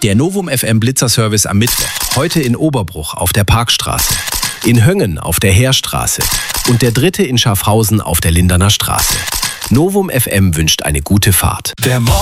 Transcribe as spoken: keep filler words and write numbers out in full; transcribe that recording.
Der Novum F M Blitzerservice am Mittwoch. Heute in Oberbruch auf der Parkstraße, in Höngen auf der Heerstraße und der dritte in Schaffhausen auf der Linderner Straße. Novum F M wünscht eine gute Fahrt. Der